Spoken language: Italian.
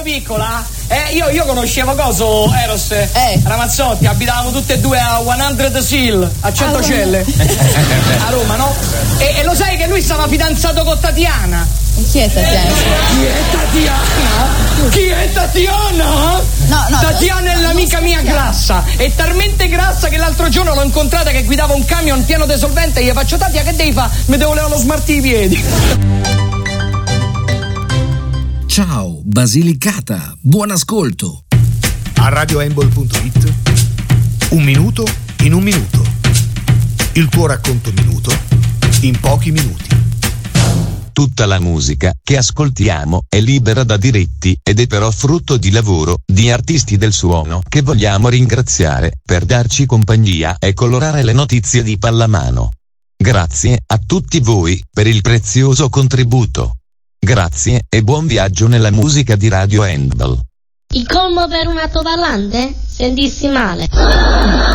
ero piccola, io conoscevo Eros, Ramazzotti, abitavamo tutte e due a 100 Sill, a Centocelle, a Roma, no? E lo sai che lui stava fidanzato con Tatiana? E chi è Tatiana? Chi è Tatiana? No, Tatiana è l'amica mia grassa, è talmente grassa che l'altro giorno l'ho incontrata che guidava un camion pieno di solvente e gli faccio: Tatia, che devi fare? Mi devo levare lo smartì i piedi. Ciao Basilicata, buon ascolto. A radioembol.it un minuto in un minuto. Il tuo racconto minuto in pochi minuti. Tutta la musica che ascoltiamo è libera da diritti ed è però frutto di lavoro di artisti del suono che vogliamo ringraziare per darci compagnia e colorare le notizie di pallamano. Grazie a tutti voi per il prezioso contributo. Grazie e buon viaggio nella musica di Radio Embol. Il colmo per un altoparlante? Sentirsi male.